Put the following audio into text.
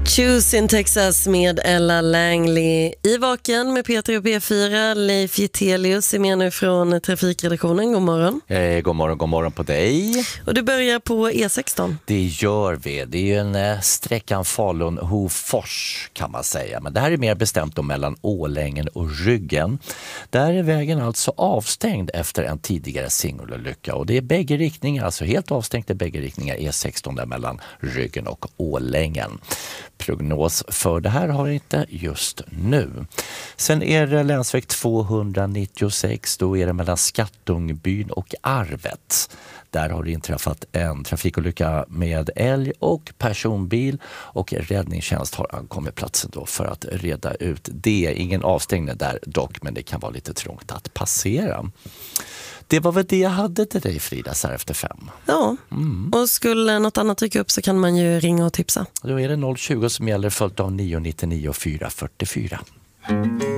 Choose in Texas med Ella Langley. I vaken med Peter och P4. Leif Getelius är med nu från trafikredaktionen. God morgon. God morgon på dig. Och du börjar på E16. Det gör vi. Det är ju en sträckan Falun-Hofors kan man säga. Men det här är mer bestämt då mellan Ålängen och Ryggen. Där är vägen alltså avstängd efter en tidigare singelolycka. Och det är bägge riktningar, alltså helt avstängt i bägge riktningar. E16 där mellan Ryggen och Ålängen. Prognos för det här har jag inte just nu. Sen är det länsväg 296, då är det mellan Skattungbyn och Arvet. Där har det inträffat en trafikolycka med älg och personbil och räddningstjänst har ankommit platsen då för att reda ut det. Ingen avstängning där dock, men det kan vara lite trångt att passera. Det var väl det jag hade till dig, Frida, så här efter 5. Ja, och skulle något annat dyka upp så kan man ju ringa och tipsa. Då är det 020 som gäller, följt av 999 och 444.